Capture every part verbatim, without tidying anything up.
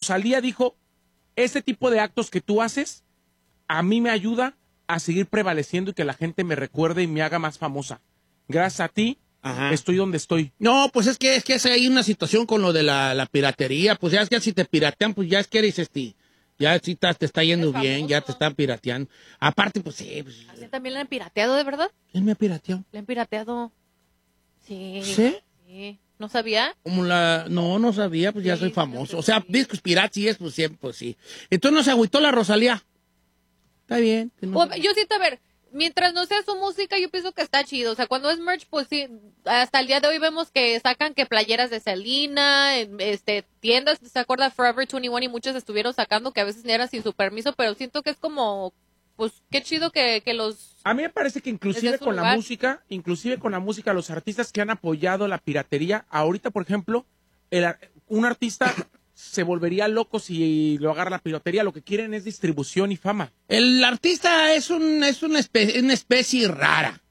Rosalía dijo, este tipo de actos que tú haces, a mí me ayuda a seguir prevaleciendo y que la gente me recuerde y me haga más famosa. Gracias a ti, Ajá. estoy donde estoy. No, pues es que es que hay una situación con lo de la, la piratería, pues ya es que si te piratean, pues ya es que eres este... Ya sí te, te está yendo bien, ya te están pirateando. Aparte, pues sí. Pues, ¿A usted también le han pirateado, de verdad? ¿Quién me ha pirateado? Le han pirateado. Sí. ¿Sí? Sí. ¿No sabía? Como la... No, no sabía, pues ya sí, soy famoso. O sea, discos piratas sí es, pues siempre, pues sí. Entonces no se agüitó la Rosalía. Está bien. No o, yo siento, a ver, mientras no sea su música, yo pienso que está chido. O sea, cuando es merch, pues sí, hasta el día de hoy vemos que sacan que playeras de Selena, este, tiendas, ¿se acuerda? Forever veintiuno y muchos estuvieron sacando que a veces eran sin su permiso, pero siento que es como, pues, qué chido que, que los... A mí me parece que inclusive con lugar. la música, inclusive con la música, los artistas que han apoyado la piratería, ahorita, por ejemplo, el, un artista... se volvería loco si lo agarra la piratería. Lo que quieren es distribución y fama. El artista es, un, es una, especie, una especie rara.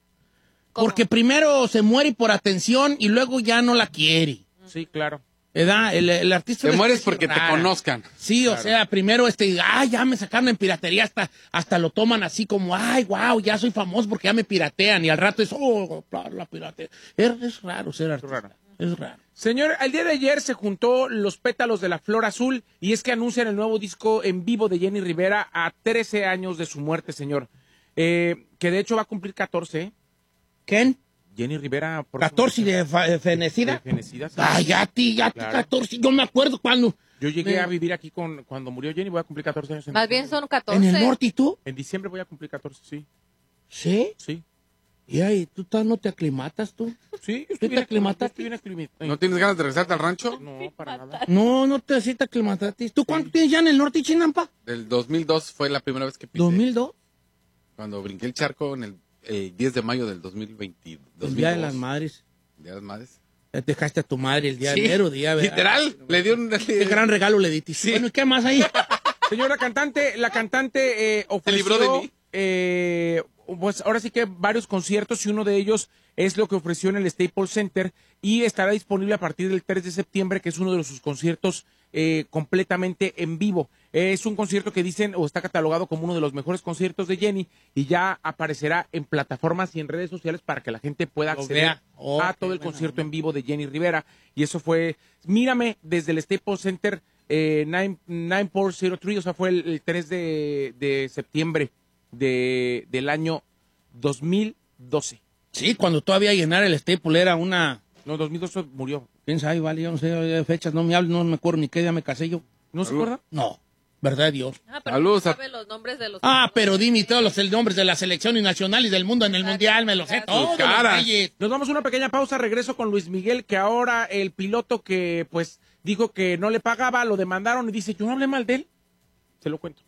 ¿Cómo? Porque primero se muere por atención y luego ya no la quiere. Sí, claro. ¿Verdad? El, el artista te mueres porque rara. Te conozcan. Sí, claro. O sea, primero este, ay, ya me sacaron en piratería, hasta, hasta lo toman así como, ay, wow, ya soy famoso porque ya me piratean. Y al rato es, oh, la piratería. Es, es raro ser artista. Es raro. Es raro. Señor, el día de ayer se juntó Los Pétalos de la Flor Azul y es que anuncian el nuevo disco en vivo de Jenny Rivera a trece años de su muerte, señor. Eh, que de hecho va a cumplir catorce. ¿Quién? Jenny Rivera. Por ¿catorce de, de fenecida? De fenecida. Sí. Ay, ya ti, ya ti, claro. catorce. Yo me acuerdo cuando... Yo llegué eh. a vivir aquí con cuando murió Jenny, voy a cumplir catorce años. En Más bien son catorce. ¿En el norte y tú? En diciembre voy a cumplir catorce, sí. ¿Sí? Sí. ¿Y ahí, tú no te aclimatas tú? Sí, ¿tú te aclimatas? ¿No tienes ganas de regresarte al rancho? No, para nada. No, no te así te aclimataste. ¿Tú cuánto sí. tienes ya en el norte, Chinampa? Del dos mil dos fue la primera vez que pisé. ¿dos mil dos? Cuando brinqué el charco en el, el diez de mayo del dos mil veinte. El Día de las Madres. El Día de las Madres. Ya te dejaste a tu madre el día sí. de enero, día, ¿verdad? Literal, le dio un... Qué gran regalo le diste. Sí. Bueno, ¿y qué más ahí? Señora cantante, la cantante eh, ofreció... ¿Se libró de mí? Eh, pues ahora sí que varios conciertos y uno de ellos es lo que ofreció en el Staples Center y estará disponible a partir del tres de septiembre, que es uno de sus conciertos eh, completamente en vivo. Eh, es un concierto que dicen o está catalogado como uno de los mejores conciertos de Jenny y ya aparecerá en plataformas y en redes sociales para que la gente pueda acceder oh, a todo el bueno, concierto bueno. en vivo de Jenny Rivera. Y eso fue, mírame, desde el Staples Center eh, nueve cuatro cero tres, o sea, fue el, el tres de septiembre. De, del año dos mil doce. Sí, cuando todavía llenar el Staple era una... No, dos mil doce murió. ¿Quién sabe? Vale, yo no sé de fechas, no me hablo, no me acuerdo ni qué día me casé yo. ¿No se acuerda? No, verdad Dios. Ah, pero Saludos sabe los nombres de los... Ah, pero dime todos los el nombres de la selección y nacional y del mundo en el mundial, me los sé todos. Nos vamos a una pequeña pausa, regreso con Luis Miguel, que ahora el piloto que pues dijo que no le pagaba, lo demandaron y dice, yo no hablé mal de él. Se lo cuento.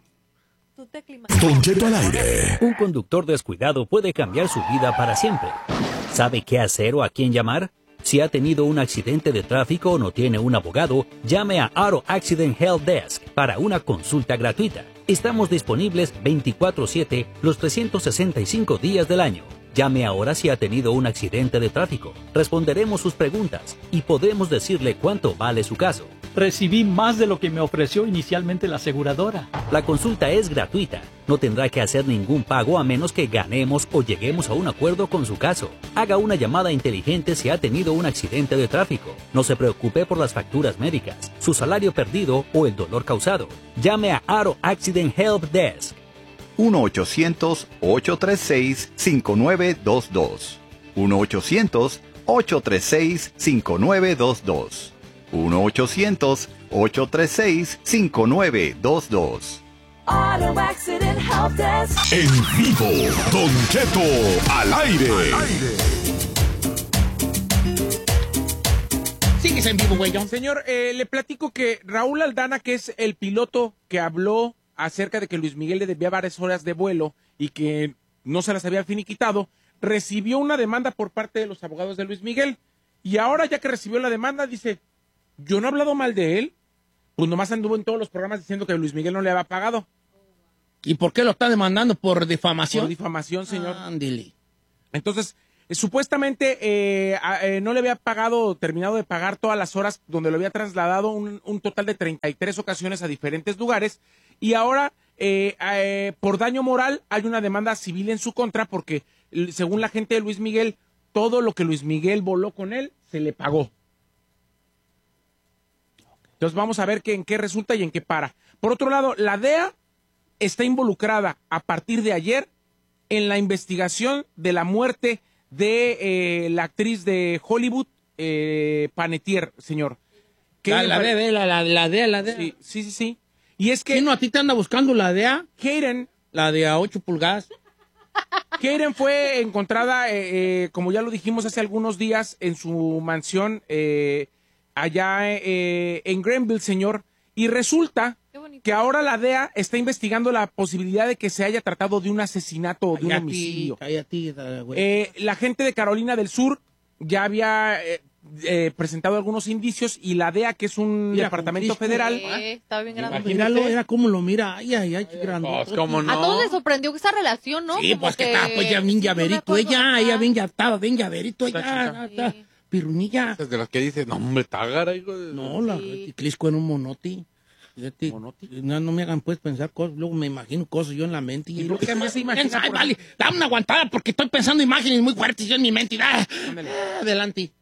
Don Cheto al aire. Un conductor descuidado puede cambiar su vida para siempre. ¿Sabe qué hacer o a quién llamar? Si ha tenido un accidente de tráfico o no tiene un abogado, llame a Auto Accident Help Desk para una consulta gratuita. Estamos disponibles veinticuatro siete los trescientos sesenta y cinco días del año. Llame ahora si ha tenido un accidente de tráfico. Responderemos sus preguntas y podremos decirle cuánto vale su caso. Recibí más de lo que me ofreció inicialmente la aseguradora. La consulta es gratuita. No tendrá que hacer ningún pago a menos que ganemos o lleguemos a un acuerdo con su caso. Haga una llamada inteligente si ha tenido un accidente de tráfico. No se preocupe por las facturas médicas, su salario perdido o el dolor causado. Llame a Auto Accident Help Desk. uno ochocientos, ocho tres seis, cinco nueve dos dos. uno ochocientos, ocho tres seis, cinco nueve dos dos. uno ochocientos, ocho tres seis, cinco nueve dos dos. Auto Accident Help Desk. En vivo, Don Cheto al aire. Al aire. Sigues en vivo, güey. Señor, eh, le platico que Raúl Aldana, que es el piloto que habló acerca de que Luis Miguel le debía varias horas de vuelo y que no se las había finiquitado, recibió una demanda por parte de los abogados de Luis Miguel. Y ahora, ya que recibió la demanda, dice, yo no he hablado mal de él. Pues nomás anduvo en todos los programas diciendo que Luis Miguel no le había pagado. ¿Y por qué lo está demandando? ¿Por difamación? Por difamación, señor. Ándale. Entonces, Eh, supuestamente eh, a- eh, no le había pagado, terminado de pagar todas las horas donde lo había trasladado un, un total de treinta y tres ocasiones a diferentes lugares y ahora eh, eh, por daño moral hay una demanda civil en su contra porque l- según la gente de Luis Miguel, todo lo que Luis Miguel voló con él se le pagó. Entonces vamos a ver qué, en qué resulta y en qué para. Por otro lado, la D E A está involucrada a partir de ayer en la investigación de la muerte de eh, la actriz de Hollywood, eh, Panettiere, señor. Que La, me la, pare- D, la, la, la D, la D. Sí, sí, sí, sí. Y es ¿Qué que no a ti te anda buscando la D A? Karen, La de a ocho pulgadas. Karen fue encontrada, eh, eh, como ya lo dijimos hace algunos días, en su mansión eh, allá eh, en Granville, señor. Y resulta Qué bonito. que ahora la D E A está investigando la posibilidad de que se haya tratado de un asesinato o de un Cállate, homicidio. cállate, da- güey. Eh, la gente de Carolina del Sur ya había eh, eh, presentado algunos indicios y la D E A, que es un Mira, departamento con federal, Sí, está bien grande. Míralo, era como lo mira. Ay, ay, ay, qué grande. Pues, ¿cómo no? A todos les sorprendió esa relación, ¿no? Sí, Como pues que estaba pues ya bien sí, yo me llaverito. acuerdo, Ella, ajá. ella bien ya estaba, bien llaverito. Está Ella, chica. está, Sí. pirunilla. Es de las que dices, no, hombre, tágara, hijo de... No, la Sí. Clisco en un monoti. Fíjate, ¿Monoti? No, no me hagan pues pensar cosas, luego me imagino cosas yo en la mente. ¿Y por qué más se imagina Ay, por- vale, dame una aguantada porque estoy pensando imágenes muy fuertes yo en mi mente. Ah, Ándale. adelante.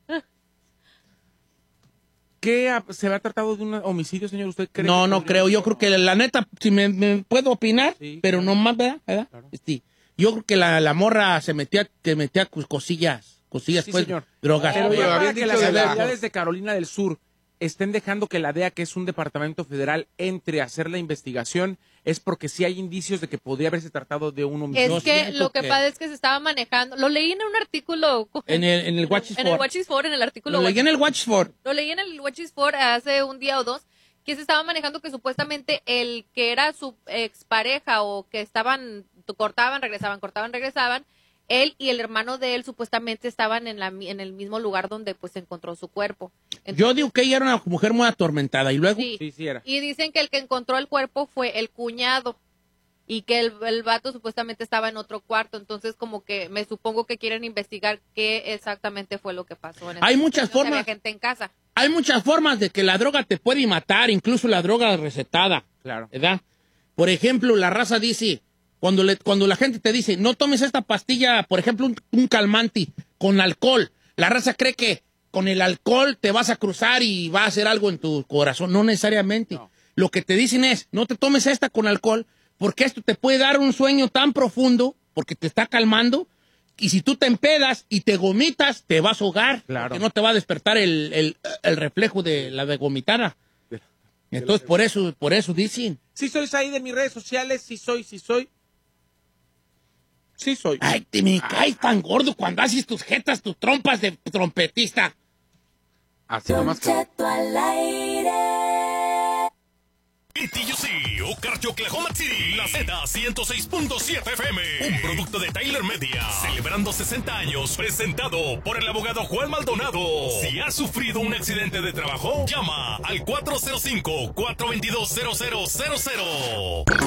¿qué ha- se ha tratado de un homicidio, señor? ¿Usted cree? No, que no podría- creo. Yo creo que la, la neta, si me, me puedo opinar, Sí, pero claro. no más, ¿verdad? ¿verdad? Claro. Este, yo creo que la, la morra se metía, que metía cos- cosillas, cosillas, Sí, pues, señor. drogas. Pero Pero ya para habían que dicho las de la- autoridades de Carolina del Sur estén dejando que la D E A, que es un departamento federal, entre a hacer la investigación, es porque sí hay indicios de que podría haberse tratado de un homicidio. Yo Es que siento lo que que- pasa es que se estaba manejando. Lo leí en un artículo. En el, en el Watch En el Watch For, en el artículo. Lo leí en el Watch For. Lo leí en el Watch For hace un día o dos, que se estaba manejando que supuestamente el que era su expareja o que estaban, cortaban, regresaban, cortaban, regresaban, él y el hermano de él supuestamente estaban en, la, mi- en el mismo lugar donde pues se encontró su cuerpo. Yo digo que ella era una mujer muy atormentada y luego... Sí. Sí, sí era. Y dicen que el que encontró el cuerpo fue el cuñado y que el, el vato supuestamente estaba en otro cuarto. Entonces, como que me supongo que quieren investigar qué exactamente fue lo que pasó. En esa Hay muchas situación, si formas. había gente en casa. Hay muchas formas de que la droga te puede matar, incluso la droga recetada, Claro. ¿verdad? Por ejemplo, la raza dice, cuando, le, cuando la gente te dice, no tomes esta pastilla, por ejemplo, un, un calmante con alcohol, la raza cree que con el alcohol te vas a cruzar y va a hacer algo en tu corazón. No necesariamente. No. Lo que te dicen es, no te tomes esta con alcohol, porque esto te puede dar un sueño tan profundo, porque te está calmando, y si tú te empedas y te vomitas, te vas a ahogar, Claro. porque no te va a despertar el, el, el reflejo de la de vomitada. Entonces, por eso, por eso dicen. Sí sois ahí de mis redes sociales, sí soy, sí soy. Sí soy. Ay, te me caes tan gordo cuando haces tus jetas, tus trompas de trompetista. Así nomás que... Cheto al aire. T U C, Ocarcho, Oklahoma City, la Z ciento seis punto siete F M, un producto de Tyler Media, celebrando sesenta años, presentado por el abogado Juan Maldonado. Si has sufrido un accidente de trabajo, llama al cuatro cero cinco, cuatro dos dos, cero cero cero cero.